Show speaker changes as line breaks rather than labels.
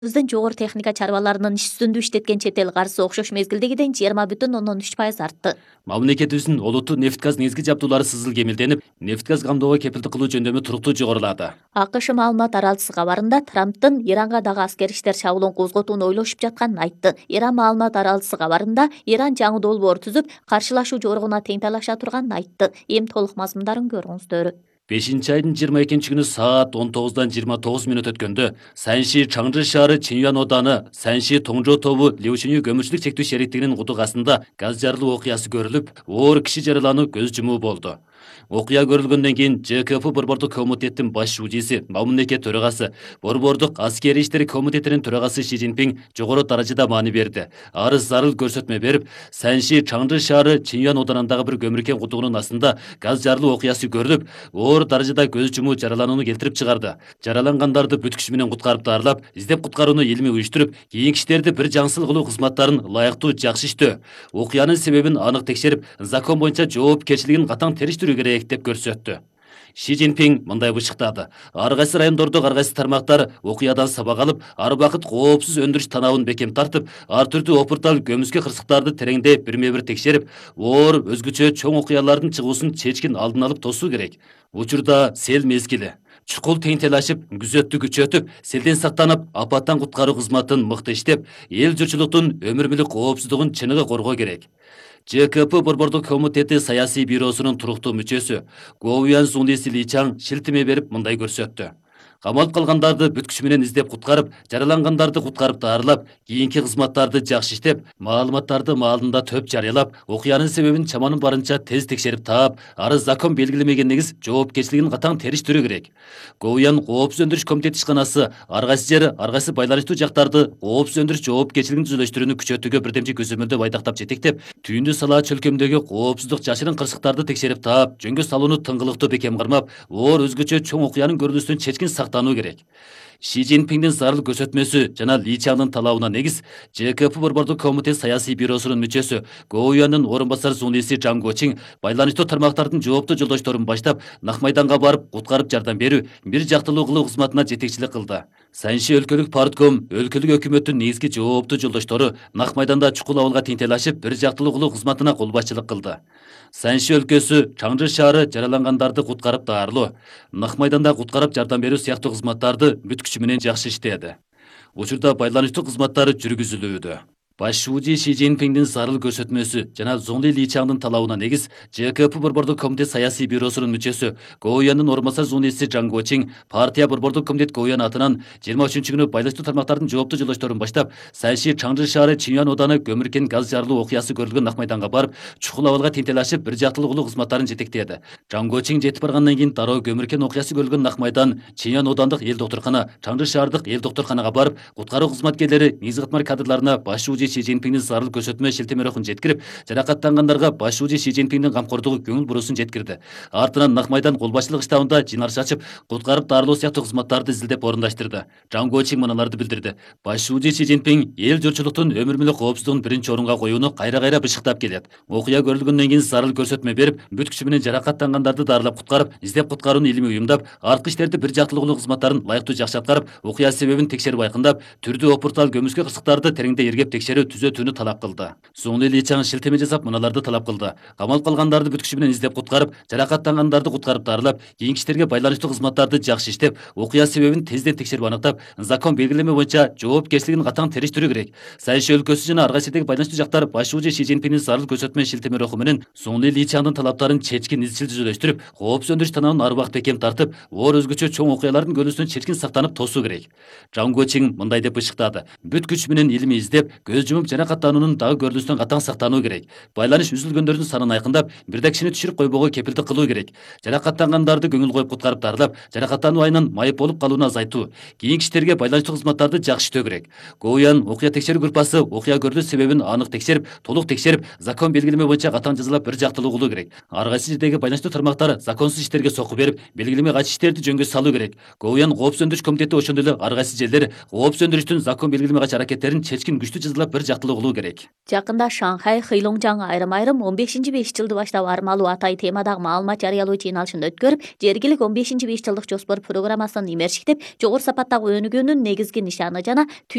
Біздің жоғары техника чарбаларының іш үстүндө иштеткен чет эл каржысы окшош мезгилдегиден 20,3% артты.
Мамлекетибиздин олуттуу нефть-газ негизги жабдуулары сызыл кемелденип, нефть-газ камдоого кепилдик кылуу жөндөмү туруктуу жогорулады.
АКШ маалымат аралчысы кабарында Трамптын Иранга дагы аскери иштер чабуулун козготууну ойлошуп жатканын айтты. Иран маалымат аралчысы кабарында Иран жаңы долбоор түзүп, каршылашуу жоругуна тең талаша турганын айтты. Эми толук мазмундарын көрүңүздөр.
5-айдын 22 күнү саат 19-дан 29 мүнөт өткөндө Санши Чаңжы шаары Чинюан ооданы Санши Тоңжо тобу Леушиню көмүрчүлүк чектүү шериктигинин удугасында газ жарылуу окуясы көрүлүп, оор киши жаралануу көз жумуу болду. Окуя көрүлгөндөн кийин ЖКП Борбордук комитеттин баш шужиси, мамлекет төрагасы, Борбордук аскери иштер комитетинин төрагасы Ши Цзиньпин жогору даражада маани берди. Арыз зарыл көрсөтмө берип, Санши Чаңжы шаары Чинюан оодарындагы бир көмүркен кутугунун астында газ жарылуу окуясы көрүлүп, оор даражада көз жумуу жараланууну келтирип чыгарды. Жаралангандарды бүт күч менен куткарып дарылап, издеп куткарууну илимий уюштуруп, кийинки иштерди бир жаңсыл кылуу кызматтарын ылайыктуу жакшы иштөө, окуянын себебин анык текшерип, закон боюнча жоопкерчилигин катаң териштирүү керек деп көрсөттү. Ши Цзиньпин мындай бышыктады. Ар кайсы райондордо ар кайсы тармактар окуядан сабак алып, ар убакыт коопсуз өндүрүш танабын бекем тартып, ар түрдүү опуртал көмүскө кырсыктарды тереңдеп бирме-бир текшерип, оор өзгөчө чоң окуялардын чыгуусун чечкин алдын алып тосуу керек. Учурда сел мезгили. Чукул тең телашып, күзөттү күчөтүп, селден сактанып, апаттан куткаруу кызматын мыкты иштеп, эл журтчулуктун өмүр мүлүк коопсуздугун чыныгы коргоо керек. ЖКП Борбордук комитети саясий бюросунун туруктуу мүчөсү Гоуян Сунлиси Ли Чаң шилтеме берип мындай көрсөттү. Камалып калгандарды бүт күч менен издеп куткарып, жаралангандарды куткарып даарылап, кийинки кызматтарды жакшы иштеп, маалыматтарды маалында төп жарыялап, окуянын себебин чаманын барынча тез текшерип таап, ары закон белгилемеген негиз жоопкерчилигин катаң териштирүү керек. Гоуян коопсуз өндүрүш комитети ишканасы ар кайсы жери, ар кайсы байланыштуу жактарды коопсуз өндүрүш жоопкерчилигин түзүлүштүрүүнү күчөтүүгө бирдемчи көзөмөлдөп айдактап жетектеп, түйүндү салаа чөлкөмдөгү коопсуздук жашырын кырсыктарды текшерип таап, жөнгө салууну тыңгылыктуу бекем кармап, оор өзгөчө чоң окуянын көрүнүшүнөн чечкин сактануу керек. Ши Цзиньпиндин зарыл көрсөтмөсү жана Ли Чаңдын талабына негиз ЖКП Борбордук комитет саясий бюросунун мүчөсү Гоуянын орун басары Сунлиси Жаң Гочин байланыштуу тармактардын жооптуу жолдошторун баштап, Нак майданга барып, куткарып жардам берүү, бир жактылуу кылуу кызматына жетекчилик кылды. Санши өлкөлүк партком, өлкөлүк өкмөттүн негизги жооптуу жолдоштору Нак майданда чукул абалга тең телашып, бир жактылуу кылуу кызматына кол башчылык кылды. Санши өлкөсү Чаңжы шаары жаралангандарды куткарып даарылоо, Нак майданда куткарып жардам берүү сыяктуу кызматтарды бүт күчү менен жакшы иштеди. Учурда байланыштуу кызматтары жүргүзүлүүдө. Баш шужи Ши Цзиньпиндин зарыл көрсөтмөсү жана Зоңли Ли Чаңдын талабына негиз ЖКП Борбордук комитет саясий бюросунун мүчөсү Гоуяндын орун басары Сунлиси Жаң Гочин партия Борбордук комитет Гоуян атынан 23 күнү байланыштуу тармактардын жооптуу жолдошторун баштап, Санши Чаңжы шаары Чинюан ооданы көмүркен газ жарылуу окуясы көрүлгөн Нак майданга барып, чукул абалга тең телашып, бир жактылуу кылуу кызматтарын жетектеди. Жаң Гочин жетип баргандан кийин дароо көмүркен окуясы көрүлгөн Нак майдан, Чинюан оодандык эл доктуркана, Чаңжы шаардык эл доктурканага барып, куткаруу кызматкерлери негизги кызмат кадрларына баш шужи Ши Цзиньпиндин зарыл көрсөтмө шилтеме рухун жеткирип, жаракаттангандарга баш шужи Ши Цзиньпиндин камкордугу көңүл бурусун жеткирди. Артынан Нак майдан кол башчылык штабында жинар чачып, куткарып даарылоо сыяктуу кызматтарды изилдеп орундаштырды. Жаң Гочин мыналарды билдирди. Баш шужи Ши Цзиньпин эл журтчулуктун өмүр мүлүк коопсуздугун биринчи орунга коюуну кайра-кайра бышыктап келет. Окуя көрүлгөндөн кийин зарыл көрсөтмө берип, бүт күчү менен жаракаттангандарды даарылап куткарып, издеп куткарууну илимий уюмдап, арткы иштерди бир жактылуу кылуу кызматтарын ылайыктуу жакшы аткарып, окуя себебин текшерип айкындап, түрдүү опуртал көмүскө кырсыктарды тереңде эргеп текшерүү түзөтүүнү талап кылды. Зоңли Ли Чаң шилтеме жасап мыналарды талап кылды. Камалып калгандарды бүт күчү менен издеп куткарып, жаракаттангандарды куткарып даарылап, кийинки иштерге байланыштуу кызматтарды жакшы иштеп, окуя себебин тезден текшерип аныктап, закон белгилеме боюнча жоопкерчилигин катаң териштирүү керек. Санши өлкөсү жана ар кайсы жердеги байланыштуу жактар баш шужи Ши Цзиньпиндин зарыл көрсөтмө шилтеме руху менен Зоңли Ли Чаңдын талаптарын чечкин изчил түзүлөштүрүп, коопсуз өндүрүш танабын ар убакыт бекем тартып, оор өзгөчө чоң окуялардын көрүнүшүнөн чечкин сактанып тосуу керек. Жаң Гочин мындай деп бышыктады. Бүт күч менен илимий издеп, көз жумуп жаракаттануунун дагы көрүнүшүнөн катаң сактануу керек. Байланыш үзүлгөндөрдүн санын айкындап, бирде кишини түшүрүп койбоого кепилдик кылуу керек. Жаракаттангандарды көңүл коюп куткарып даарылап, жаракаттануу айынан майып болуп калууну азайтуу, кийинки иштерге байланыштуу кызматтарды жакшы иштөө керек. Гоуян окуя текшерүү группасы окуя көрүлүү себебин анык текшерип, толук текшерип, закон белгилеме боюнча катаң жазалап бир жактылуу кылуу керек. Ар кайсы жердеги байланыштуу тармактар законсуз иштерге сокку берип, белгилеме кайчы иштерди жөнгө салуу керек. Гоуян коопсуз өндүрүш комитети ошондой эле ар кайсы жерлер коопсуз өндүрүштүн закон белгилеме кайчы аракеттерин чечкин күчтүү жазалап бир жактылуу кылуу керек.
Жакында Шанхай, Хэйлонжаң айрым-айрым 15-5 жылды баштап армалуу атай темадагы маалымат жарыялоо жыйналышын өткөрүп, жергилик 15-5 жылдык жоспор программасын имершиктеп, жогору сапаттагы өнүгүүнүн негизги нишаны жана